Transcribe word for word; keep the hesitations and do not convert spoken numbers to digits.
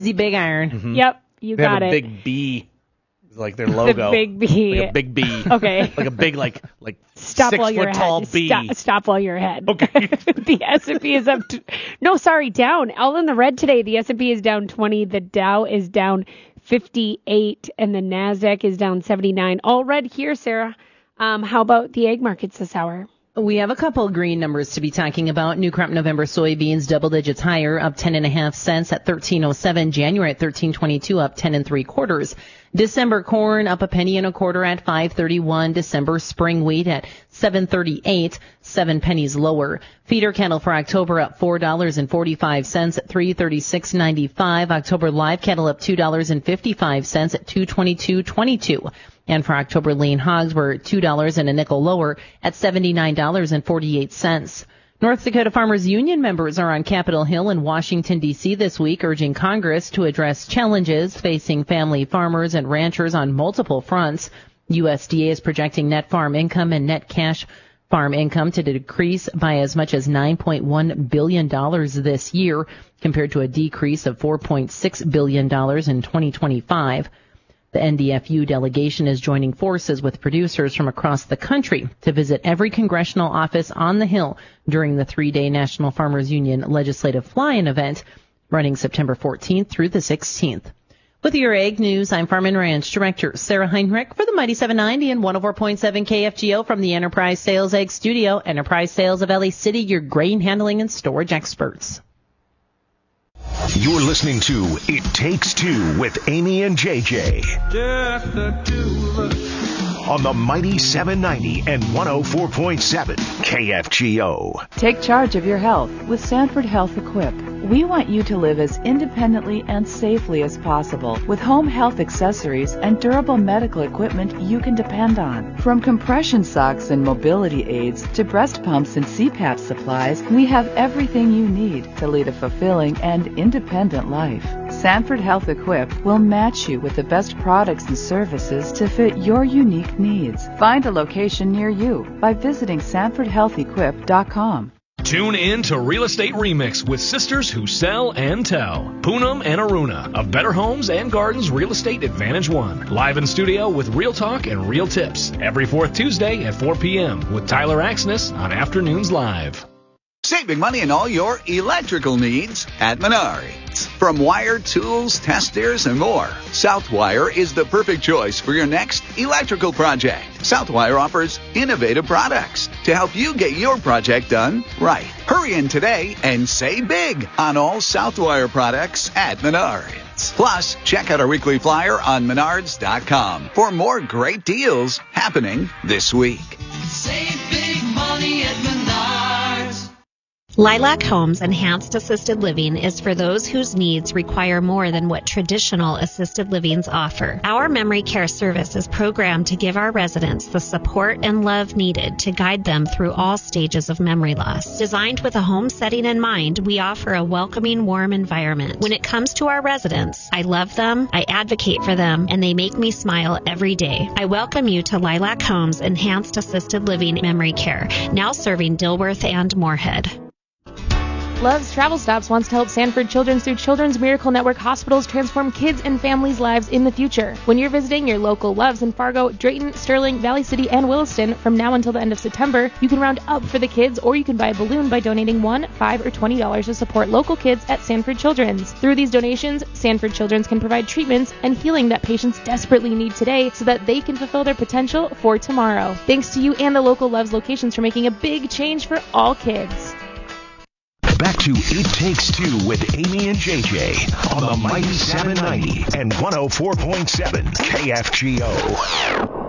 The Big Iron. Mm-hmm. Yep, you they got have a it. big B. It's like their logo. The big B. Like a big B. Okay. Like a big, like, like Stop six while you're foot tall ahead. B. Stop, stop while you're ahead. Okay. The S and P is up. To, no, sorry, down. All in the red today. The S and P is down twenty. The Dow is down fifty-eight, and the Nasdaq is down seventy-nine. All red here, Sarah. Um, how about the egg markets this hour? We have a couple green numbers to be talking about. New crop November soybeans double digits higher, up ten and a half cents at thirteen oh seven. January at thirteen twenty-two, up ten and three quarters. December corn up a penny and a quarter at five thirty-one. December spring wheat at seven thirty-eight, seven pennies lower. Feeder cattle for October up four dollars and forty-five cents at three thirty-six ninety-five. October live cattle up two dollars and fifty-five cents at two twenty-two twenty-two. And for October lean hogs were two dollars and a nickel lower at seventy-nine dollars and forty-eight cents. North Dakota Farmers Union members are on Capitol Hill in Washington, D C this week, urging Congress to address challenges facing family farmers and ranchers on multiple fronts. U S D A is projecting net farm income and net cash farm income to decrease by as much as nine point one billion dollars this year, compared to a decrease of four point six billion dollars in twenty twenty-five. The N D F U delegation is joining forces with producers from across the country to visit every congressional office on the Hill during the three-day National Farmers Union Legislative Fly-In event running September fourteenth through the sixteenth. With your Ag News, I'm Farm and Ranch Director Sarah Heinrich for the Mighty seven ninety and one oh four point seven K F G O from the Enterprise Sales Ag Studio. Enterprise Sales of L A City, your grain handling and storage experts. You're listening to It Takes Two with Amy and J J. Just the two of us. On the Mighty seven ninety and one oh four point seven K F G O. Take charge of your health with Sanford Health Equip. We want you to live as independently and safely as possible with home health accessories and durable medical equipment you can depend on. From compression socks and mobility aids to breast pumps and C PAP supplies, we have everything you need to lead a fulfilling and independent life. Sanford Health Equip will match you with the best products and services to fit your unique needs. Find a location near you by visiting sanford health equip dot com. Tune in to Real Estate Remix with sisters who sell and tell. Poonam and Aruna of Better Homes and Gardens Real Estate Advantage One. Live in studio with real talk and real tips. Every fourth Tuesday at four p.m. with Tyler Axness on Afternoons Live. Saving money on all your electrical needs at Menards. From wire, tools, testers, and more, Southwire is the perfect choice for your next electrical project. Southwire offers innovative products to help you get your project done right. Hurry in today and save big on all Southwire products at Menards. Plus, check out our weekly flyer on menards dot com for more great deals happening this week. Save big money at Menards. Lilac Homes Enhanced Assisted Living is for those whose needs require more than what traditional assisted livings offer. Our memory care service is programmed to give our residents the support and love needed to guide them through all stages of memory loss. Designed with a home setting in mind, we offer a welcoming, warm environment. When it comes to our residents, I love them, I advocate for them, and they make me smile every day. I welcome you to Lilac Homes Enhanced Assisted Living Memory Care, now serving Dilworth and Moorhead. Love's Travel Stops wants to help Sanford Children's through Children's Miracle Network hospitals transform kids and families' lives in the future. When you're visiting your local Loves in Fargo, Drayton, Sterling, Valley City, and Williston from now until the end of September, you can round up for the kids, or you can buy a balloon by donating one, five, or twenty dollars to support local kids at Sanford Children's. Through these donations, Sanford Children's can provide treatments and healing that patients desperately need today so that they can fulfill their potential for tomorrow. Thanks to you and the local Loves locations for making a big change for all kids. Back to It Takes Two with Amy and J J on the Mighty seven ninety and one oh four point seven K F G O.